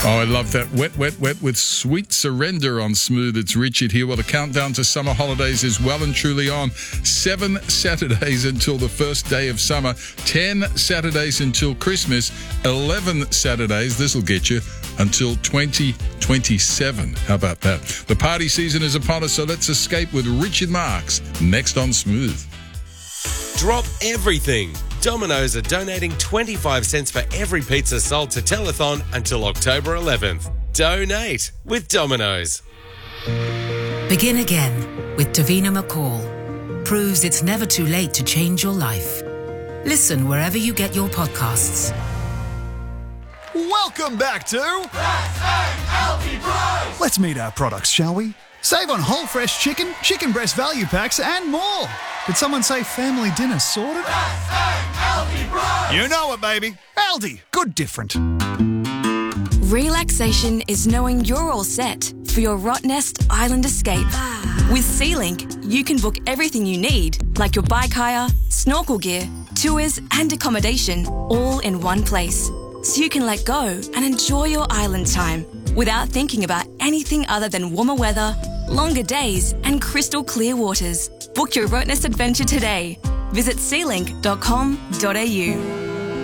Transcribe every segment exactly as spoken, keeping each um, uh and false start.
Oh, I love that. Wet, wet, wet with Sweet Surrender on Smooth. It's Richard here. Well, the countdown to summer holidays is well and truly on. Seven Saturdays until the first day of summer. Ten Saturdays until Christmas. Eleven Saturdays, this'll get you, until twenty twenty-seven. How about that? The party season is upon us, so let's escape with Richard Marks next on Smooth. Drop everything. Domino's are donating twenty-five cents for every pizza sold to Telethon until October eleventh. Donate with Domino's. Begin again with Davina McCall. Proves it's never too late to change your life. Listen wherever you get your podcasts. Welcome back to Let's Make Healthy Price. Let's meet our products, shall we? Save on whole fresh chicken, chicken breast value packs, and more. Did someone say family dinner sorted? Let's Make Healthy Price. You know it, baby. Aldi. Good different. Relaxation is knowing you're all set for your Rottnest Island escape. With SeaLink, you can book everything you need, like your bike hire, snorkel gear, tours, and accommodation, all in one place. So you can let go and enjoy your island time without thinking about anything other than warmer weather, longer days, and crystal clear waters. Book your Rottnest adventure today. Visit sea link dot com dot a u.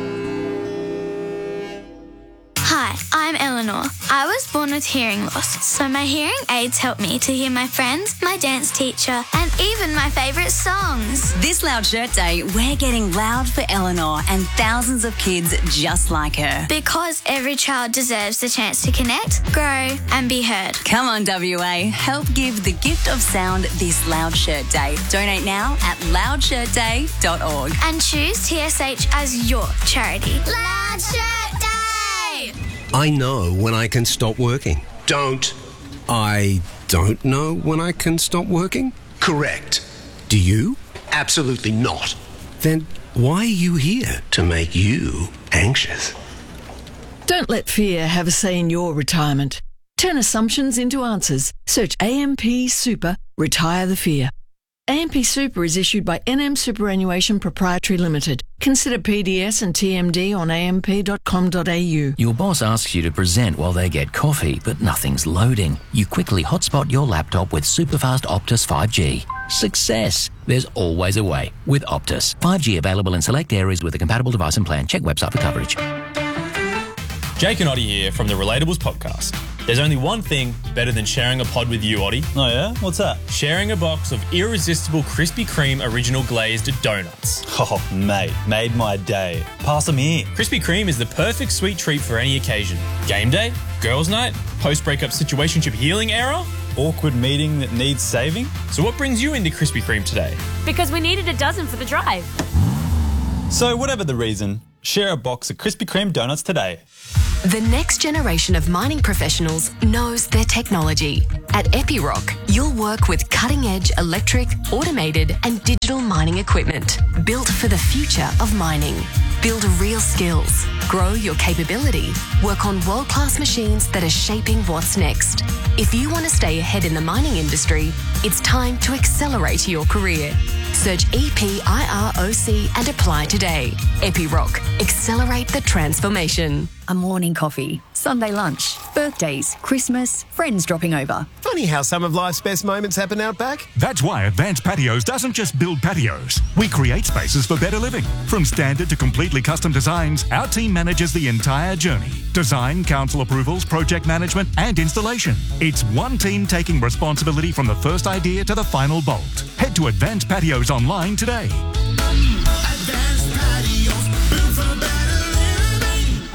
Hi, I'm Eleanor. I was born with hearing loss, so my hearing aids help me to hear my friends, my dance teacher, and even my favourite songs. This Loud Shirt Day, we're getting loud for Eleanor and thousands of kids just like her. Because every child deserves the chance to connect, grow, and be heard. Come on, W A. Help give the gift of sound this Loud Shirt Day. Donate now at loud shirt day dot org. And choose T S H as your charity. Loud Shirt Day! I know when I can stop working. Don't. I don't know when I can stop working? Correct. Do you? Absolutely not. Then why are you here? To make you anxious. Don't let fear have a say in your retirement. Turn assumptions into answers. Search A M P Super, Retire the Fear. A M P Super is issued by N M Superannuation Proprietary Limited. Consider P D S and T M D on a m p dot com dot a u. Your boss asks you to present while they get coffee, but nothing's loading. You quickly hotspot your laptop with superfast Optus five G. Success! There's always a way with Optus. five G available in select areas with a compatible device and plan. Check website for coverage. Jake and Oddie here from the Relatables podcast. There's only one thing better than sharing a pod with you, Oddie. Oh yeah? What's that? Sharing a box of irresistible Krispy Kreme original glazed donuts. Oh, mate, made my day. Pass them here. Krispy Kreme is the perfect sweet treat for any occasion. Game day, girls' night, post-breakup situationship healing era, awkward meeting that needs saving. So what brings you into Krispy Kreme today? Because we needed a dozen for the drive. So whatever the reason, share a box of Krispy Kreme donuts today. The next generation of mining professionals knows their technology. At Epiroc, you'll work with cutting-edge electric, automated and digital mining equipment built for the future of mining. Build real skills, grow your capability, work on world-class machines that are shaping what's next. If you want to stay ahead in the mining industry, it's time to accelerate your career. Search E P I R O C and apply today. Epiroc, accelerate the transformation. A morning coffee, Sunday lunch, birthdays, Christmas, friends dropping over. Funny how some of life's best moments happen out back. That's why Advanced Patios doesn't just build patios. We create spaces for better living. From standard to completely custom designs, our team manages the entire journey. Design, council approvals, project management and installation. It's one team taking responsibility from the first idea to the final bolt. Head to Advanced Patios online today. Advanced Patios, built for better living.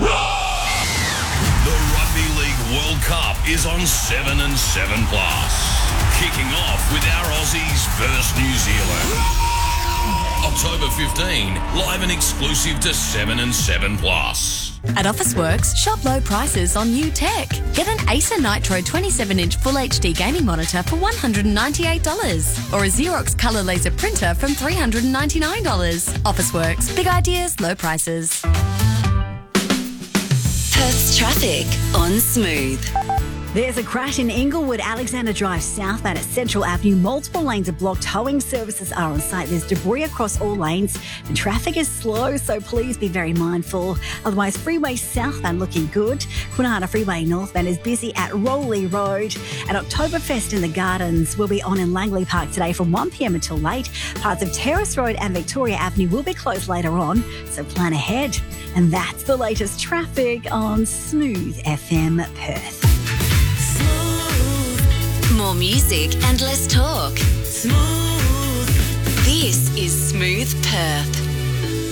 The Rugby League World Cup is on seven and seven plus. Kicking off with our Aussies versus New Zealand. October fifteenth, live and exclusive to seven and seven plus. At Officeworks, shop low prices on new tech. Get an Acer Nitro twenty-seven inch Full H D gaming monitor for one hundred ninety-eight dollars or a Xerox Colour Laser printer from three hundred ninety-nine dollars. Officeworks, big ideas, low prices. Perth's traffic on Smooth. There's a crash in Inglewood, Alexander Drive southbound at Central Avenue. Multiple lanes are blocked. Towing services are on site. There's debris across all lanes and traffic is slow, so please be very mindful. Otherwise, freeway southbound looking good. Kwinana Freeway northbound is busy at Rowley Road. And Oktoberfest in the Gardens will be on in Langley Park today from one p m until late. Parts of Terrace Road and Victoria Avenue will be closed later on, so plan ahead. And that's the latest traffic on Smooth F M Perth. More music and less talk. Smooth. This is Smooth Perth.